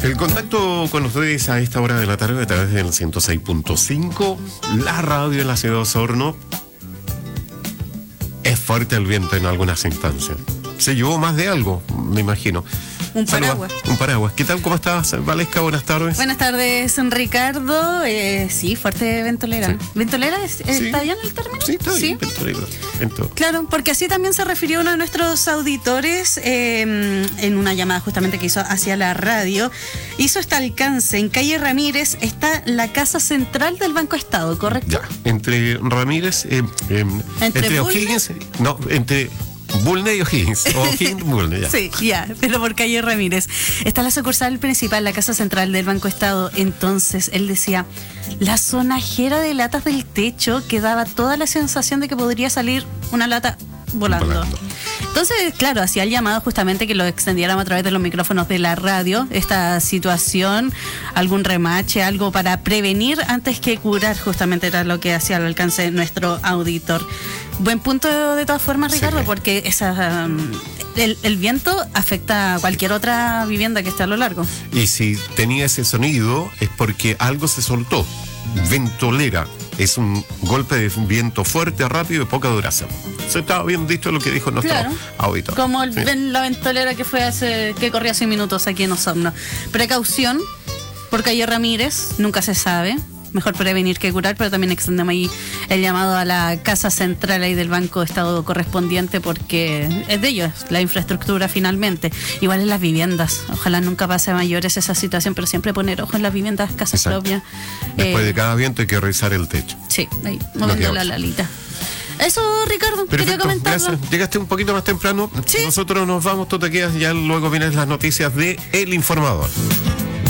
El contacto con ustedes a esta hora de la tarde a través del 106.5, la radio de la ciudad de Osorno. Es fuerte el viento en algunas instancias. Se llevó más de algo, me imagino. Un paraguas. Un paraguas. ¿Qué tal? ¿Cómo estás, Valesca? Buenas tardes. Buenas tardes, Ricardo. Sí, fuerte ventolera. Sí. ¿Ventolera? ¿Está bien el término? Sí, está bien, ventolera. Claro, porque así también se refirió uno de nuestros auditores en una llamada justamente que hizo hacia la radio. Hizo este alcance. En calle Ramírez está la casa central del Banco Estado, ¿correcto? Ya, entre Ramírez, entre O'Higgins, no, entre Bulne y O'Higgins, O'Higgins, Bulne, ya. Sí, ya, pero por calle Ramírez. Está la sucursal principal, la casa central del Banco Estado. Entonces, él decía, la sonajera de latas del techo que daba toda la sensación de que podría salir una lata volando. Entonces, claro, hacía el llamado justamente que lo extendiéramos a través de los micrófonos de la radio, esta situación, algún remache, algo para prevenir antes que curar, justamente era lo que hacía al alcance de nuestro auditor. Buen punto de todas formas, Ricardo, sí, porque el viento afecta a cualquier otra vivienda que esté a lo largo. Y si tenía ese sonido es porque algo se soltó. Ventolera es un golpe de viento fuerte, rápido y de poca duración. Se estaba bien dicho lo que dijo nuestro auditor. Como la ventolera que corría hace minutos aquí en Osorno. Precaución, por calle Ramírez, nunca se sabe. Mejor prevenir que curar, pero también extendemos ahí el llamado a la casa central ahí del Banco de Estado correspondiente, porque es de ellos la infraestructura finalmente. Igual en las viviendas, ojalá nunca pase a mayores esa situación, pero siempre poner ojo en las viviendas, casas propias. Después de cada viento hay que revisar el techo. Sí, ahí, moviendo la lalita. Eso, Ricardo, quería comentarlo. Gracias. Llegaste un poquito más temprano. Sí. Nosotros nos vamos, tú te quedas, ya luego vienen las noticias de El Informador.